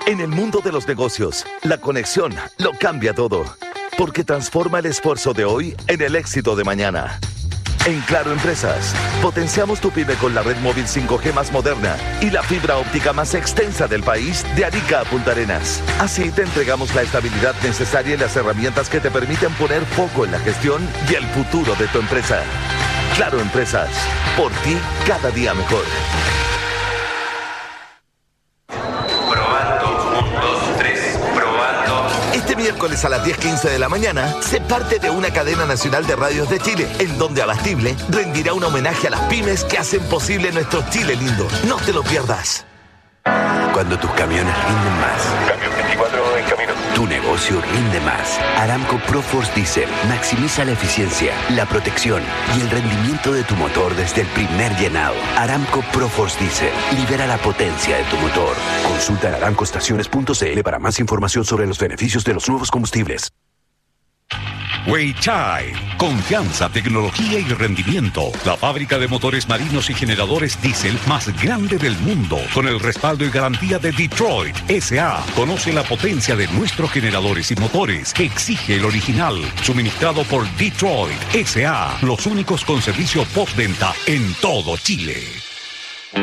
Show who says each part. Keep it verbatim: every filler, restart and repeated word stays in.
Speaker 1: En el mundo de los negocios, la conexión lo cambia todo, porque transforma el esfuerzo de hoy en el éxito de mañana. En Claro Empresas, potenciamos tu pyme con la red móvil cinco G más moderna y la fibra óptica más extensa del país, de Arica a Punta Arenas. Así te entregamos la estabilidad necesaria y las herramientas que te permiten poner foco en la gestión y el futuro de tu empresa. Claro Empresas, por ti cada día mejor. Este miércoles a las diez quince de la mañana, sé parte de una cadena nacional de radios de Chile, en donde Abastible rendirá un homenaje a las pymes que hacen posible nuestro Chile lindo. No te lo pierdas.
Speaker 2: Cuando tus camiones rinden más.
Speaker 3: Camión veinticuatro en camino.
Speaker 2: Tu negocio rinde más. Aramco ProForce Diesel maximiza la eficiencia, la protección y el rendimiento de tu motor desde el primer llenado. Aramco ProForce Diesel libera la potencia de tu motor. Consulta en aramco estaciones punto c l para más información sobre los beneficios de los nuevos combustibles.
Speaker 4: Weichai, confianza, tecnología y rendimiento. La fábrica de motores marinos y generadores diésel más grande del mundo, con el respaldo y garantía de Detroit S A Conoce la potencia de nuestros generadores y motores que exige el original, suministrado por Detroit S A los únicos con servicio postventa en todo Chile.